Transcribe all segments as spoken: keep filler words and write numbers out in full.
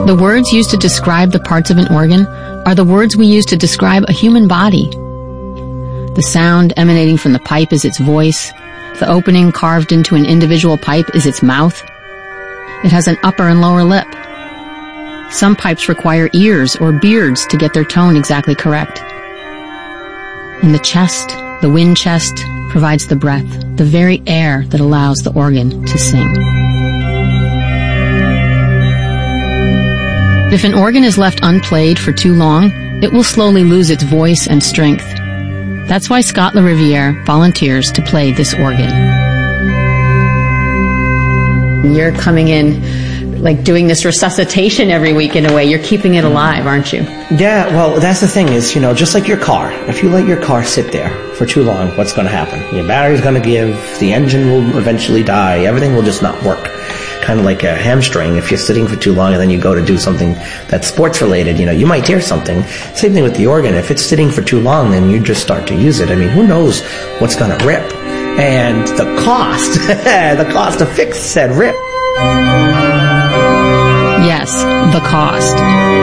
The words used to describe the parts of an organ are the words we use to describe a human body. The sound emanating from the pipe is its voice. The opening carved into an individual pipe is its mouth. It has an upper and lower lip. Some pipes require ears or beards to get their tone exactly correct. In the chest, the wind chest provides the breath, the very air that allows the organ to sing. If an organ is left unplayed for too long, it will slowly lose its voice and strength. That's why Scott LaRiviere volunteers to play this organ. You're coming in, like doing this resuscitation every week in a way. You're keeping it alive, aren't you? Yeah, well, that's the thing is, you know, just like your car. If you let your car sit there for too long, what's going to happen? Your battery's going to give, the engine will eventually die, everything will just not work. Kind of like a hamstring. If you're sitting for too long and then you go to do something that's sports related, you know, you might tear something. Same thing with the organ. If it's sitting for too long, then you just start to use it. I mean, who knows what's going to rip? And the cost, the cost to fix said rip. Yes, the cost.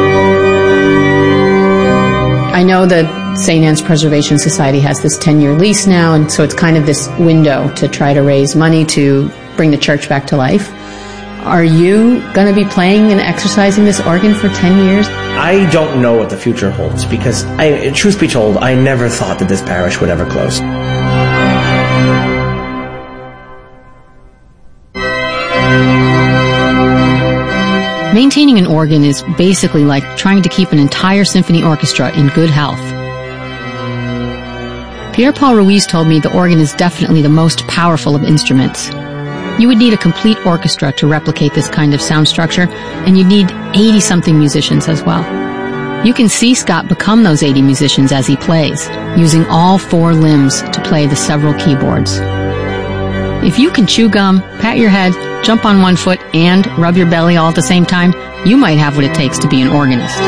I know that Saint Anne's Preservation Society has this ten-year lease now, and so it's kind of this window to try to raise money to bring the church back to life. Are you going to be playing and exercising this organ for ten years? I don't know what the future holds because, I, truth be told, I never thought that this parish would ever close. Maintaining an organ is basically like trying to keep an entire symphony orchestra in good health. Pierre Paul Ruiz told me the organ is definitely the most powerful of instruments. You would need a complete orchestra to replicate this kind of sound structure, and you'd need eighty-something musicians as well. You can see Scott become those eighty musicians as he plays, using all four limbs to play the several keyboards. If you can chew gum, pat your head, jump on one foot, and rub your belly all at the same time, you might have what it takes to be an organist.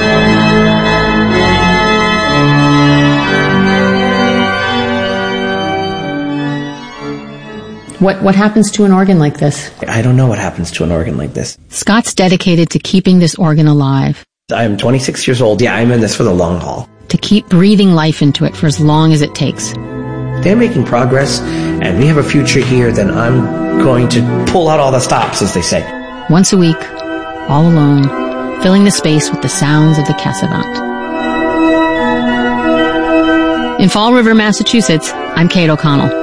What what happens to an organ like this? I don't know what happens to an organ like this. Scott's dedicated to keeping this organ alive. I'm twenty-six years old. Yeah, I'm in this for the long haul. To keep breathing life into it for as long as it takes. They're making progress, and we have a future here, then I'm going to pull out all the stops, as they say. Once a week, all alone, filling the space with the sounds of the Cassavant. In Fall River, Massachusetts, I'm Kate O'Connell.